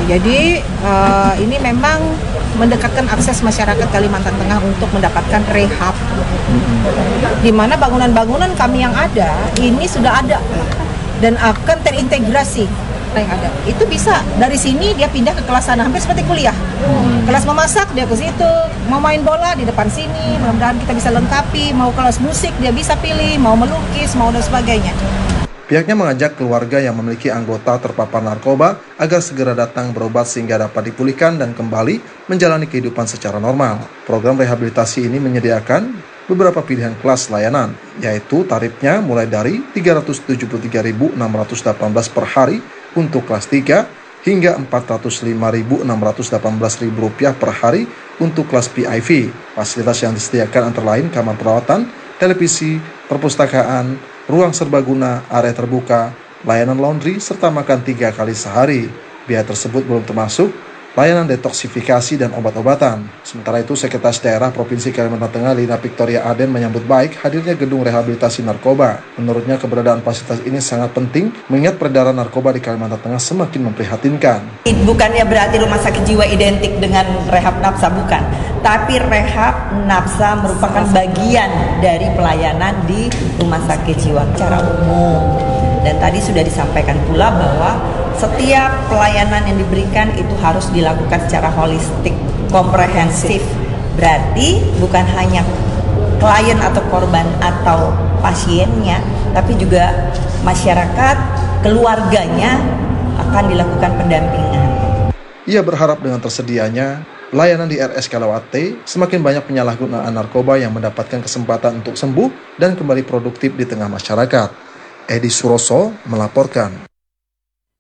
Jadi ini memang mendekatkan akses masyarakat Kalimantan Tengah untuk mendapatkan rehab. Di mana bangunan-bangunan kami yang ada ini sudah ada dan akan terintegrasi yang ada. Itu bisa dari sini dia pindah ke kelas sana, hampir seperti kuliah. Kelas memasak dia ke situ, mau main bola di depan sini, mudah-mudahan kita bisa lengkapi, mau kelas musik dia bisa pilih, mau melukis, mau dan sebagainya. Pihaknya mengajak keluarga yang memiliki anggota terpapar narkoba agar segera datang berobat sehingga dapat dipulihkan dan kembali menjalani kehidupan secara normal. Program rehabilitasi ini menyediakan beberapa pilihan kelas layanan, yaitu tarifnya mulai dari Rp373.618 per hari untuk kelas 3 hingga Rp405.618 per hari untuk kelas PIV. Fasilitas yang disediakan antara lain kamar perawatan, televisi, perpustakaan, ruang serbaguna, area terbuka, layanan laundry, serta makan 3 kali sehari. Biaya tersebut belum termasuk layanan detoksifikasi dan obat-obatan. Sementara itu, Sekretaris Daerah Provinsi Kalimantan Tengah Lina Victoria Aden menyambut baik hadirnya gedung rehabilitasi narkoba. Menurutnya, keberadaan fasilitas ini sangat penting mengingat peredaran narkoba di Kalimantan Tengah semakin memprihatinkan. Bukannya berarti rumah sakit jiwa identik dengan rehab nafsa, bukan. Tapi rehab nafsa merupakan bagian dari pelayanan di rumah sakit jiwa secara umum. Dan tadi sudah disampaikan pula bahwa setiap pelayanan yang diberikan itu harus dilakukan secara holistik, komprehensif. Berarti bukan hanya klien atau korban atau pasiennya, tapi juga masyarakat, keluarganya akan dilakukan pendampingan. Ia berharap dengan tersedianya pelayanan di RS Kalawate, semakin banyak penyalahgunaan narkoba yang mendapatkan kesempatan untuk sembuh dan kembali produktif di tengah masyarakat. Edi Suroso melaporkan.